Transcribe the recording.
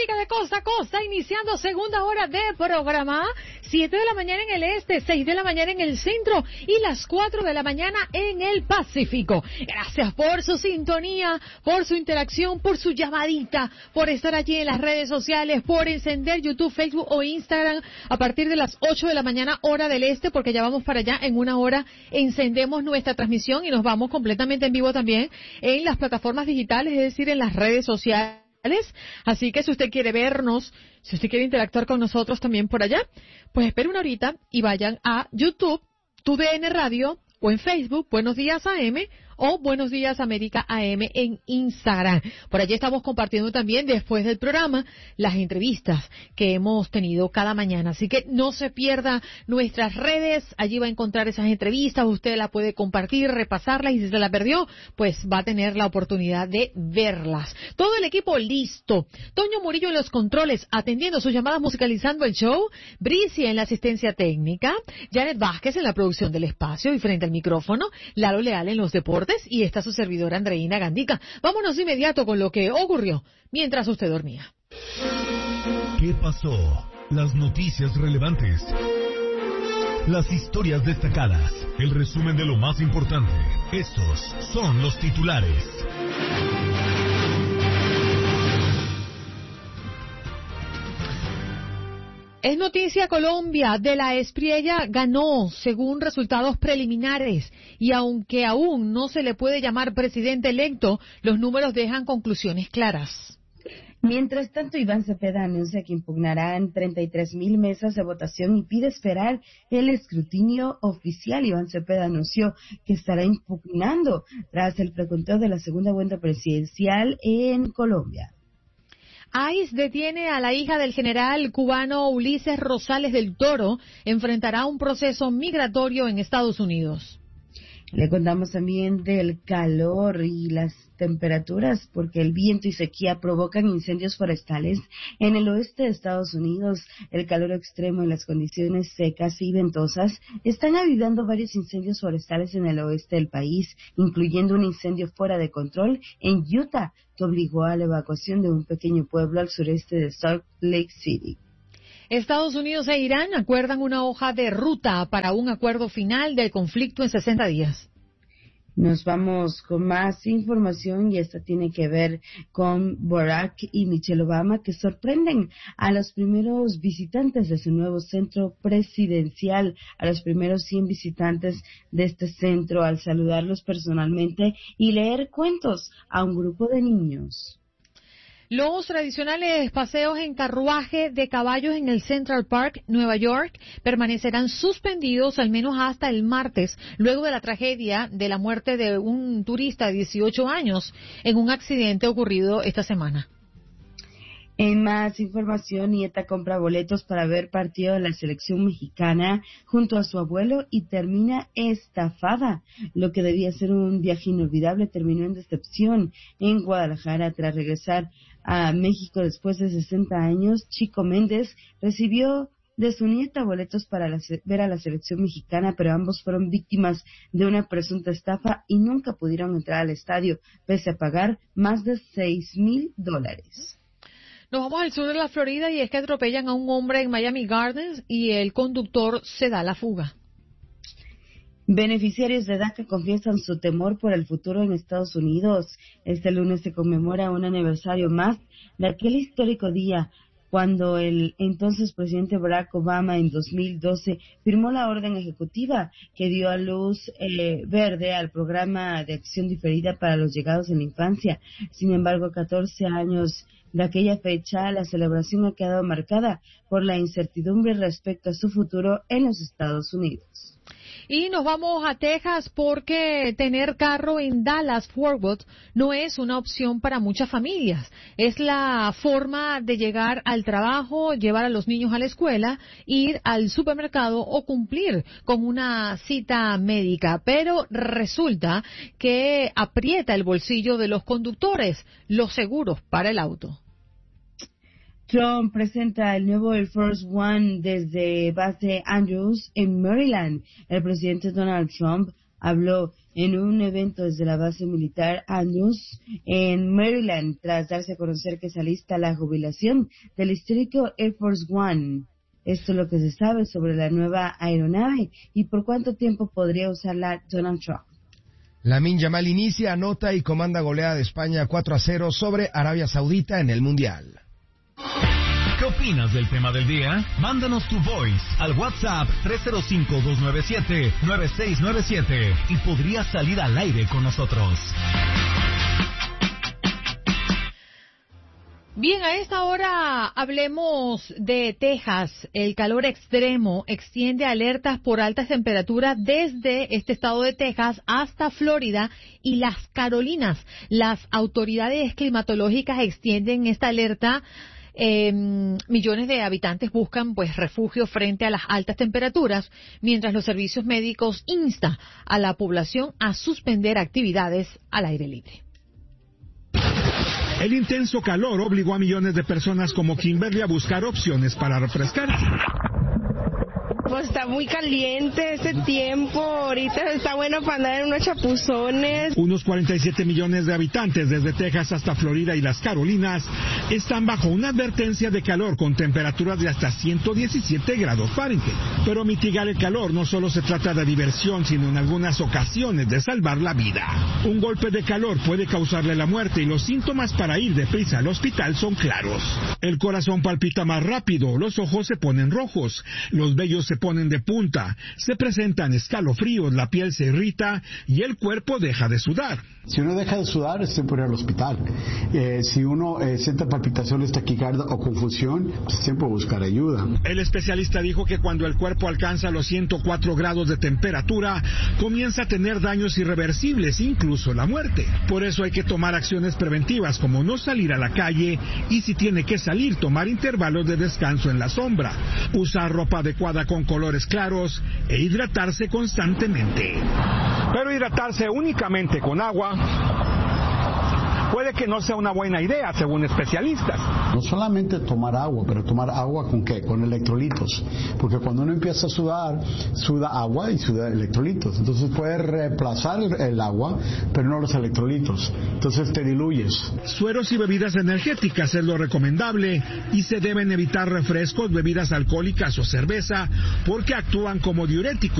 América de costa a costa, iniciando segunda hora de programa, 7 de la mañana en el este, 6 de la mañana en el centro y las 4 de la mañana en el Pacífico. Gracias por su sintonía, por su interacción, por su llamadita, por estar allí en las redes sociales, por encender YouTube, Facebook o Instagram a partir de las 8 de la mañana, hora del este, porque ya vamos para allá. En una hora encendemos nuestra transmisión y nos vamos completamente en vivo también en las plataformas digitales, es decir, en las redes sociales. Así que si usted quiere vernos, si usted quiere interactuar con nosotros también por allá, pues espere una horita y vayan a YouTube, TUDN Radio, o en Facebook, Buenos Días AM, o Buenos Días América AM en Instagram. Por allí estamos compartiendo también, después del programa, las entrevistas que hemos tenido cada mañana. Así que no se pierda nuestras redes, allí va a encontrar esas entrevistas, usted la puede compartir, repasarlas, y si se la perdió, pues va a tener la oportunidad de verlas. Todo el equipo listo. Toño Murillo en los controles, atendiendo sus llamadas, musicalizando el show. Bricia en la asistencia técnica. Janet Vázquez en la producción del espacio y frente al micrófono. Lalo Leal en los deportes. Y está su servidora Andreina Gandica. Vámonos de inmediato con lo que ocurrió mientras usted dormía. ¿Qué pasó? Las noticias relevantes. Las historias destacadas. El resumen de lo más importante. Estos son los titulares. Es noticia Colombia, De la Espriella ganó según resultados preliminares y aunque aún no se le puede llamar presidente electo, los números dejan conclusiones claras. Mientras tanto, Iván Cepeda anuncia que impugnarán 33,000 mesas de votación y pide esperar el escrutinio oficial. Iván Cepeda anunció que estará impugnando tras el preconteo de la segunda vuelta presidencial en Colombia. ICE detiene a la hija del general cubano Ulises Rosales del Toro. Enfrentará un proceso migratorio en Estados Unidos. Le contamos también del calor y las temperaturas, porque el viento y sequía provocan incendios forestales en el oeste de Estados Unidos. El calor extremo y las condiciones secas y ventosas están avivando varios incendios forestales en el oeste del país, incluyendo un incendio fuera de control en Utah, que obligó a la evacuación de un pequeño pueblo al sureste de Salt Lake City. Estados Unidos e Irán acuerdan una hoja de ruta para un acuerdo final del conflicto en 60 días. Nos vamos con más información y esta tiene que ver con Barack y Michelle Obama, que sorprenden a los primeros visitantes de su nuevo centro presidencial, a los primeros 100 visitantes de este centro, al saludarlos personalmente y leer cuentos a un grupo de niños. Los tradicionales paseos en carruaje de caballos en el Central Park, Nueva York, permanecerán suspendidos al menos hasta el martes, luego de la tragedia de la muerte de un turista de 18 años en un accidente ocurrido esta semana. En más información, nieta compra boletos para ver partido de la selección mexicana junto a su abuelo y termina estafada. Lo que debía ser un viaje inolvidable terminó en decepción. En Guadalajara, tras regresar a México después de 60 años, Chico Méndez recibió de su nieta boletos para ver a la selección mexicana, pero ambos fueron víctimas de una presunta estafa y nunca pudieron entrar al estadio, pese a pagar más de $6,000. Nos vamos al sur de la Florida y es que atropellan a un hombre en Miami Gardens y el conductor se da la fuga. Beneficiarios de DACA confiesan su temor por el futuro en Estados Unidos. Este lunes se conmemora un aniversario más de aquel histórico día cuando el entonces presidente Barack Obama en 2012 firmó la orden ejecutiva que dio a luz verde al programa de acción diferida para los llegados en la infancia. Sin embargo, 14 años de aquella fecha, la celebración ha quedado marcada por la incertidumbre respecto a su futuro en los Estados Unidos. Y nos vamos a Texas porque tener carro en Dallas-Fort Worth no es una opción para muchas familias. Es la forma de llegar al trabajo, llevar a los niños a la escuela, ir al supermercado o cumplir con una cita médica. Pero resulta que aprieta el bolsillo de los conductores los seguros para el auto. Trump presenta el nuevo Air Force One desde base Andrews en Maryland. El presidente Donald Trump habló en un evento desde la base militar Andrews en Maryland tras darse a conocer que se alista la jubilación del histórico Air Force One. Esto es lo que se sabe sobre la nueva aeronave y por cuánto tiempo podría usarla Donald Trump. Lamine Yamal inicia, anota y comanda goleada de España 4-0 sobre Arabia Saudita en el Mundial. ¿Qué opinas del tema del día? Mándanos tu voice al WhatsApp 305-297-9697 y podrías salir al aire con nosotros. Bien, a esta hora hablemos de Texas. El calor extremo extiende alertas por altas temperaturas desde este estado de Texas hasta Florida y las Carolinas. Las autoridades climatológicas extienden esta alerta. Millones de habitantes buscan refugio frente a las altas temperaturas, mientras los servicios médicos instan a la población a suspender actividades al aire libre. El intenso calor obligó a millones de personas como Kimberly a buscar opciones para refrescarse. Pues está muy caliente este tiempo, ahorita está bueno para andar en unos chapuzones. Unos 47 millones de habitantes desde Texas hasta Florida y las Carolinas están bajo una advertencia de calor con temperaturas de hasta 117 grados Fahrenheit. Pero mitigar el calor no solo se trata de diversión, sino en algunas ocasiones de salvar la vida. Un golpe de calor puede causarle la muerte y los síntomas para ir deprisa al hospital son claros. El corazón palpita más rápido, los ojos se ponen rojos, los vellos se ponen de punta, se presentan escalofríos, la piel se irrita y el cuerpo deja de sudar. Si uno deja de sudar, se puede ir al hospital. Si uno siente palpitaciones, taquicardia o confusión, siempre buscar ayuda. El especialista dijo que cuando el cuerpo alcanza los 104 grados de temperatura, comienza a tener daños irreversibles, incluso la muerte. Por eso hay que tomar acciones preventivas como no salir a la calle y si tiene que salir, tomar intervalos de descanso en la sombra, usar ropa adecuada con colores claros e hidratarse constantemente. Pero hidratarse únicamente con agua puede que no sea una buena idea, según especialistas. No solamente tomar agua, pero tomar agua ¿con qué? Con electrolitos. Porque cuando uno empieza a sudar, suda agua y suda electrolitos. Entonces puede reemplazar el agua, pero no los electrolitos. Entonces te diluyes. Sueros y bebidas energéticas es lo recomendable y se deben evitar refrescos, bebidas alcohólicas o cerveza porque actúan como diuréticos